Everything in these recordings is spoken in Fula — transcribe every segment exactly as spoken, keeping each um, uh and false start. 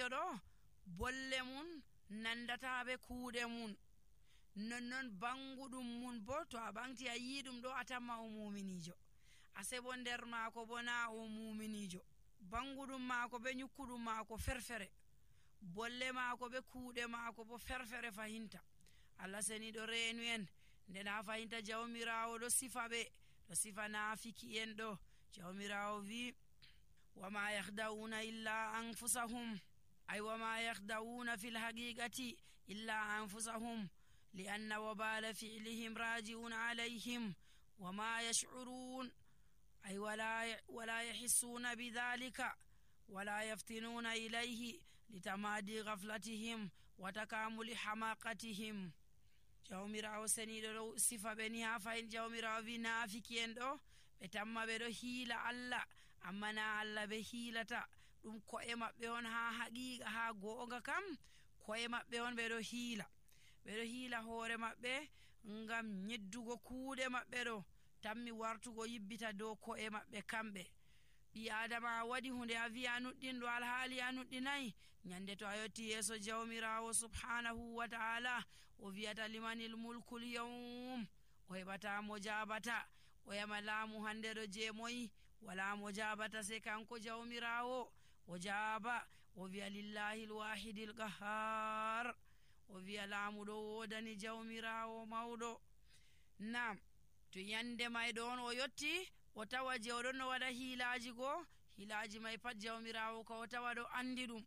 muminijo do bolle mun nandata be kuude mun nonnon bangudum mun bo to a bangti a yidum do atamma o muminijo asebo nder maako bona o muminijo bangudum maako be nyukudum maako ferfere bolle maako be kuude maako bo ferfere fahinta Allah seni do reenu en ndena fahinta jawmirawo do sifa be do sifa nafiki en do jawmirawo vi wama yakhda'una illa anfusahum ay wama yakhda'una fil haqiqati illa anfusahum لأن وبال فعلهم راجعون عليهم وما يشعرون أي ولا ولا يحسون بذلك ولا يفتنون إليه لتمادي غفلتهم وتكامل حماقتهم jawmirawo senido sifa beni ha fayin jawmirawo vi nafikiyen do be tamma be do hiila Allah amma na Allah be hiilata dum ko e mabbe on ha haqiqa ha goonga kam ko e mabbe on be do hiila be do hiila hoore mabbe ngam nyeddugo kuude mabbe do tammi wartugo yibbita do ko e mabbe kambe bi adama wadi hunde avi anuddin al hali anuddinai nyande to ayoti yeso jawmirawo subhanahu wa ta'ala o viata limanil mulku al-yawm o hebata mojabata o yamalamu hande do je moyi wala mojabata se kanko jawmirawo o jaba o vi lillahi al-wahidil qahhar o vi lamu do wodani jawmirawo mawdo nam to yande may don o yotti o tawa je o don no wada hiilaaji go hiilaaji may pat jawmirawo ko o tawa do andi dum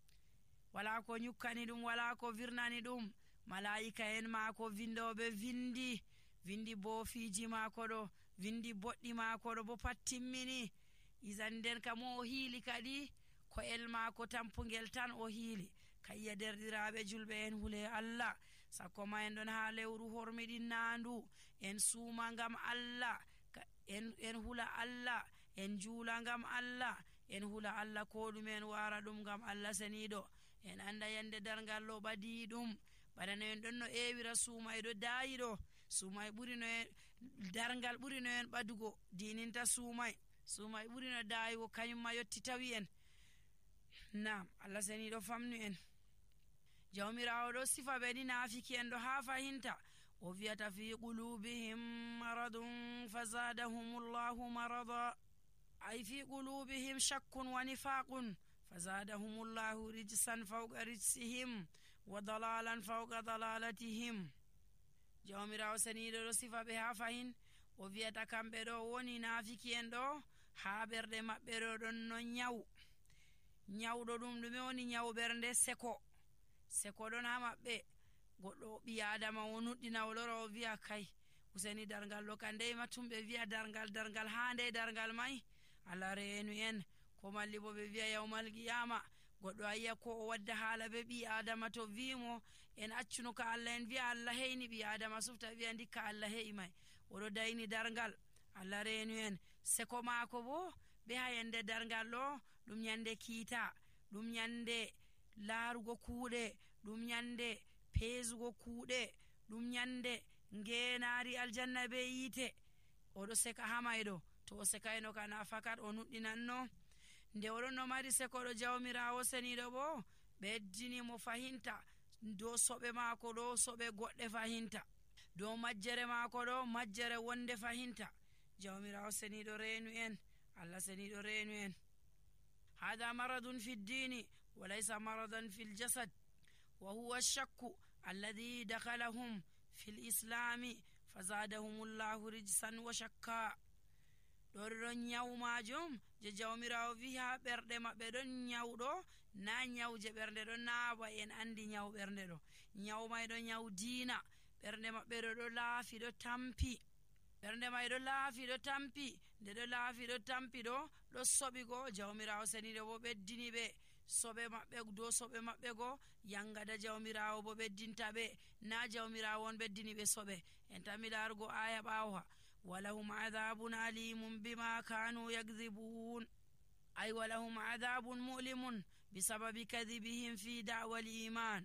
wala ko nyukkani dum wala ko virnani dum malaika en ma ko vindobe vindi vindi bo fiji ma ko do vindi boddi ma ko do bo pat timmini izanden kam o hiili kadi ko elma ko tampungel tan o hiili kayya derdiraabe julbe en hule Allah sakko ma en don ha lewru hormidin nandu en suuma ngam Allah en en hula Allah en juula ngam Allah en hula Allah ko dum en wara dum ngam Allah senido en anda yande dargal lo badi dum badane en don no ewira suuma e do daayido suuma e buri no dargal buri no en badugo dininta suuma suuma e buri no daayiwo kanyum ma yotti tawi en nam Allah senido famnu en jawmirawo do sifa beni nafiki en do ha fahinta o viata fi qulubihim maradun fazadahumullahu marada ay fi qulubihim shakkun wa nifaqun fazadahumullahu rijsan fawqa rijsihim wa dalalan fawqa dalalatihim jawmirawo senido do sifa be ha fahin o viata kambe do woni nafiki en do ha berde mabbe do don no nyaw nyawdo dum dum woni nyaw bernde seko seko don ha mabbe goddo bi adama wonuddina woloro via kai useni dargal lo kande matumbe via dargal dargal hande dargal mai ala reenu en ko malli bo be via yawmal qiyama goddo ayya ko o wadda hala be bi adama to vimo en accuno ka Allah en via Allah heyni bi adama sufta via ndika Allah hey mai odo dayni dargal ala reenu en seko mako bo be hayende dargal lo dum nyande kita dum nyande laarugo kuude dum nyande pezugo kuude dum nyande ngenaari aljanna be yite odo seka hamaydo to seka eno kana fakat o nuddinanno nde odo no mari seko do jawmirawo senido bo beddini mo fahinta do sobe mako do sobe godde fahinta do majjere mako do majjere wonde fahinta jawmirawo senido reenu en Allah senido reenu en هذا مرض في الدين وليس مرضا في الجسد وهو الشك الذي دخلهم في الإسلام فزادهم الله رجسا وشكا دورن يوماجم جاوميراو فيها برده مابbe don nyawdo na nyawje bernde do na ba en andi nyaw bernde do nyaw may do nyaw diina bernde mabbe do laafi do tampi bernde may do laafi do tampi de do laafi do tampi do do sobi go jawmirawo senido bo beddini be sobe mabbe do sobe mabbe go yanga da jawmirawo bo beddinta be na jawmirawo on beddini be sobe en tamilargo aya bawha walahum adhabun alimun bima kanu yakdhibun ay walahum adhabun mu'limun bisababi kadhibihim fi da'wa al-iman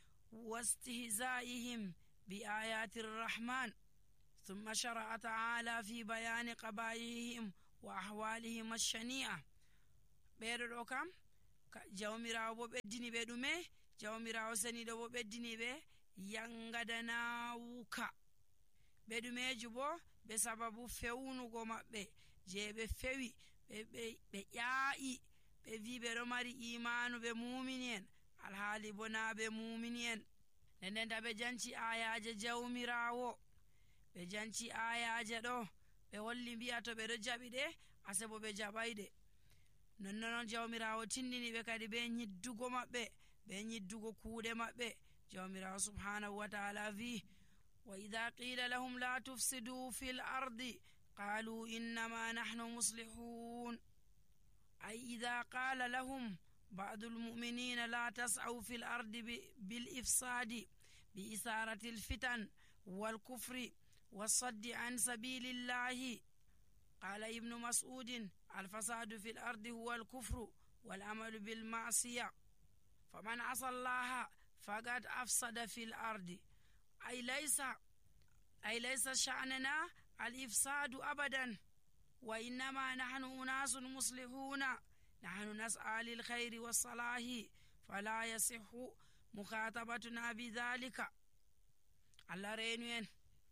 wastihza'ihim bi ayati ar-rahman ثم شرع تعالى في بيان قبائحهم وأحوالهم الشنيعة بيرو كم jawmirawo bo ɓeddini ɓe ɗume jawmirawo seniɗo bo ɓeddini ɓe yangadanawuka ɓe ɗumeji bo ɓe sababu fewnugo maɓɓe je ɓe fewi ɓe ɓe ƴaa'i ɓe wi ɓe ɗo mari imanu ɓe mumini en alhaali bo na ɓe mumini en nden ndenta ɓe janci ayaje jawmirawo ɓe janci ayaje ɗo ɓe holli mbi'a to ɓe ɗo jaɓi ɗe ase bo ɓe jaɓayɗe nonnon jawmirawo tindini ɓe kadi ɓe nyiddugo maɓɓe ɓe nyiddugo kuuɗe maɓɓe jawmirawo subhanahu wa ta'ala wi wa idha qila lahum la tufsidu fil ardi qalu innama nahnu muslihun ay idha qala lahum ba'du almu'minina la tas'aw fil ardi bil ifsadi bi isarati al fitan wal kufri was-saddi an sabilillahi qala ibnu mas'udin al-fasadu fil ardi huwa al-kufru wal amalu bil ma'siyah faman asa allaha faqad afsada fil ardi ay laysa ay laysa sha'nana al-ifsadu abadan wa innama nahnu unasun muslihuna nahnu nas'a lil khairi was salahi fala yasihhu mukhatabatuna bidhalika Allah renu en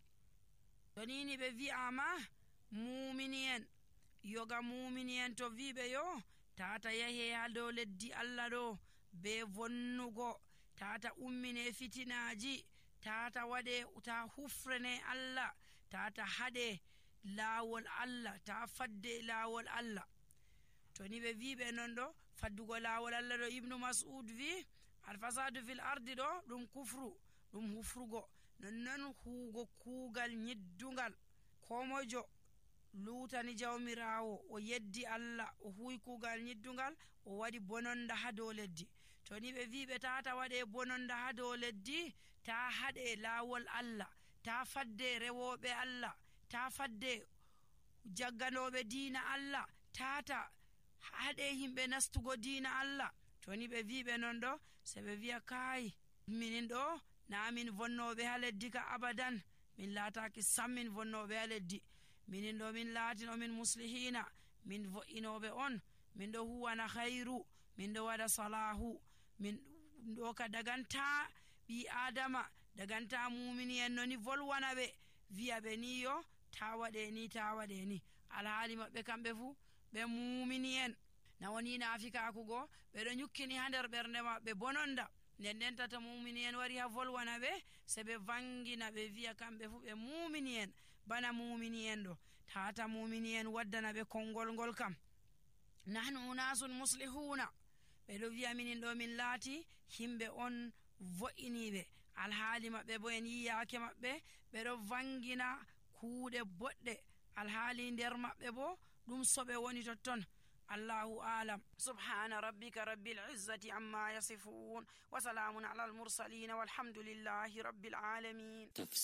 donini be wi'ama mumini en yoga mumini en to wiɓe yo tata yahe ha dow leddi Allah ɗo be vonnugo tata ummine fitinaji tata waɗe ta hufrene Allah tata haɗe lawol Allah ta fadde lawol Allah to ni ɓe wiɓe non ɗo faddugo lawol Allah ɗo ibnu mas'ud wi alfasadu fil ardi ɗo ɗum kufru ɗum hufrugo nonnon huugo kuugal nyiddungal komojo lutani jawmirawo o yeddi Allah o huwi kuugal nyiddungal o waɗi bononda ha dow leddi to ni ɓe wiɓe tata waɗe bononda ha dow leddi ta haɗe lawol Allah ta fadde rewoɓe Allah ta fadde jagganoɓe diina Allah tata haɗe himɓe nastugo diina Allah to ni ɓe wiɓe non ɗo se ɓe wiya kai minin ɗo na min vonnoɓe ha leddi ka abadan min laataki sam min vonnoɓe ha leddi minin ɗo min laatino min muslihina min vo'inoɓe on min ɗo huwana khairu min ɗo waɗa salahu min ɗo ka daganta ɓi adama daganta mumini en noni volwana ɓe wiya ɓe ni yo ta waɗe ni ta waɗe ni alhaali maɓɓe kamɓe fu ɓe mumini en na woni nafikakugo ɓe ɗo nyukkini ha nder ɓernde maɓɓe bononda nden nden tata mumini en wari ha volwana ɓe se ɓe vangina ɓe wiya kamɓe fu ɓe mumini en bana mumini en ɗo tata mumini en waddana ɓe konngol ngol kam nahnu unasun muslihuna ɓe ɗo wiya minin ɗo min laati himɓe on vo'iniɓe alhaali maɓɓe bo en yiyake maɓɓe ɓe ɗo vangina kuuɗe boɗɗe alhaali nder maɓɓe bo ɗum soɓe woni totton Allahu alam subhana rabbika rabbil izzati amma yasifun wa salamun ala al mursalin walhamdulillahi rabbil alamin.